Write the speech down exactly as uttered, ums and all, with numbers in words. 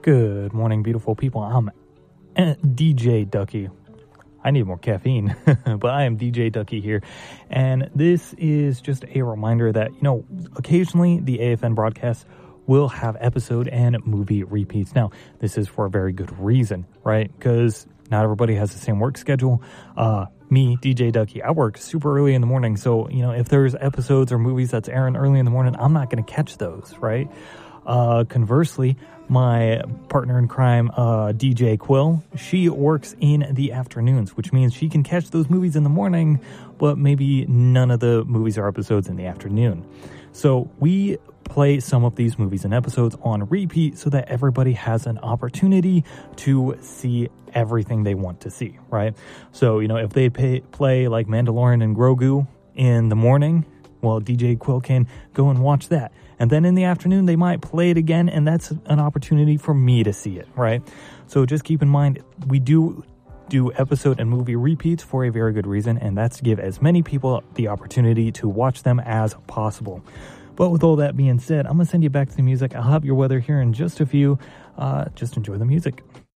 Good morning, beautiful people. I'm D J Ducky. I need more caffeine, but I am D J Ducky here. And this is just a reminder that, you know, occasionally the A F N broadcast will have episode and movie repeats. Now, this is for a very good reason, right? Because not everybody has the same work schedule. Uh, me, D J Ducky, I work super early in the morning. So, you know, if there's episodes or movies that's airing early in the morning, I'm not going to catch those, right? Uh, conversely, my partner in crime, uh, D J Quill, she works in the afternoons, which means she can catch those movies in the morning, but maybe none of the movies or episodes in the afternoon. So we play some of these movies and episodes on repeat so that everybody has an opportunity to see everything they want to see, right? So, you know, if they pay, play like Mandalorian and Grogu in the morning, well, D J Quill can go and watch that. And then in the afternoon, they might play it again, and that's an opportunity for me to see it, right? So just keep in mind, we do do episode and movie repeats for a very good reason, and that's to give as many people the opportunity to watch them as possible. But with all that being said, I'm going to send you back to the music. I'll have your weather here in just a few. Uh, just enjoy the music.